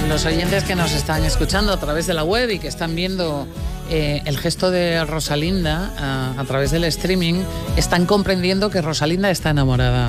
Los oyentes que nos están escuchando a través de la web y que están viendo el gesto de Rosalinda a través del streaming, están comprendiendo que Rosalinda está enamorada.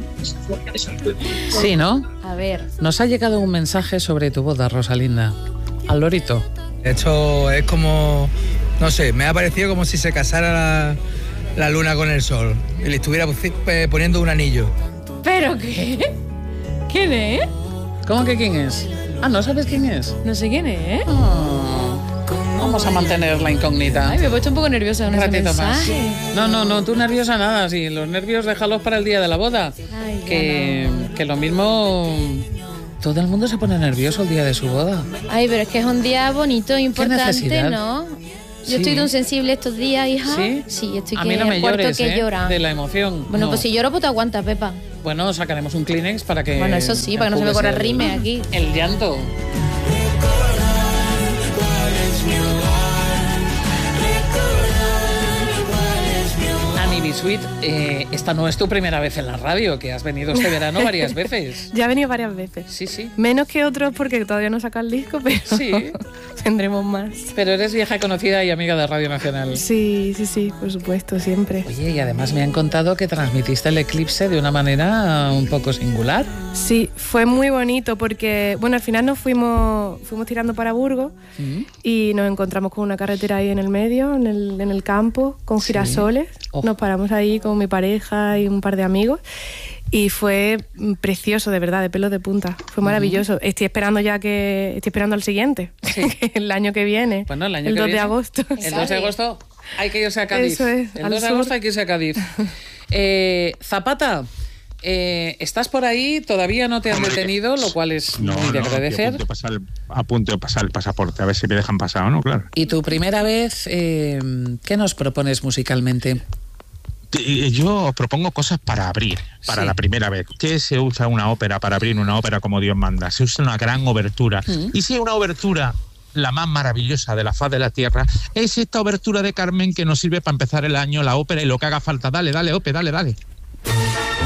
Sí, ¿no? A ver. Nos ha llegado un mensaje sobre tu boda, Rosalinda. Al lorito. Esto es como, no sé, me ha parecido como si se casara la luna con el sol y le estuviera poniendo un anillo. ¿Pero qué? ¿Quién es? ¿Cómo que quién es? Ah, ¿no sabes quién es? No sé quién es. Vamos a mantener la incógnita. Ay, me he puesto un poco nerviosa con ese mensaje. No, tú nerviosa nada. Sí, los nervios déjalos para el día de la boda. Ay, que lo mismo... Todo el mundo se pone nervioso el día de su boda. Ay, pero es que es un día bonito e importante, ¿no? Yo estoy tan sensible estos días, hija. ¿Sí? Sí, estoy a mí no me llores, que llora. De la emoción. Bueno, no. Pues si lloro, pues te aguanta, Pepa. Bueno, sacaremos un Kleenex para que... Bueno, eso sí, para que no se me corra el rime aquí. El llanto. Bisuit, esta no es tu primera vez en la radio, que has venido este verano varias veces. Ya he venido varias veces. Sí. Menos que otros porque todavía no saca el disco, pero sí. Tendremos más. Pero eres vieja conocida y amiga de Radio Nacional. Sí, por supuesto, siempre. Oye, y además me han contado que transmitiste el eclipse de una manera un poco singular. Sí, fue muy bonito porque, bueno, al final nos fuimos tirando para Burgos y nos encontramos con una carretera ahí en el medio, en el campo, con girasoles. Nos paramos ahí con mi pareja y un par de amigos y fue precioso, de verdad, de pelos de punta. Fue maravilloso. Estoy esperando al siguiente, el año que viene. Bueno, el 2 de agosto. El 2 de agosto hay que irse a Cádiz. Eso es, el 2 de agosto hay que irse a Cádiz. Zapata, estás por ahí, todavía no te han detenido, lo cual es muy de agradecer. A punto de pasar el pasaporte, a ver si me dejan pasar o no, claro. ¿Y tu primera vez, qué nos propones musicalmente? Yo os propongo cosas para abrir, para la primera vez. ¿Qué se usa una ópera para abrir una ópera como Dios manda? Se usa una gran obertura. Y si una obertura, la más maravillosa de la faz de la tierra, es esta obertura de Carmen que nos sirve para empezar el año, la ópera y lo que haga falta. Dale, Ope, dale.